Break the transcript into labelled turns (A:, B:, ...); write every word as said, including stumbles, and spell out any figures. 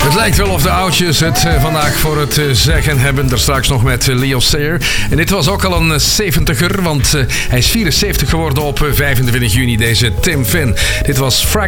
A: Het lijkt wel of de oudjes het uh, vandaag voor het uh, zeggen hebben. Daar straks nog met uh, Leo Sayer. En dit was ook al een uh, zeventiger, want uh, hij is vierenzeventig geworden op uh, vijfentwintig juni, deze Tim Finn. Dit was Fragment.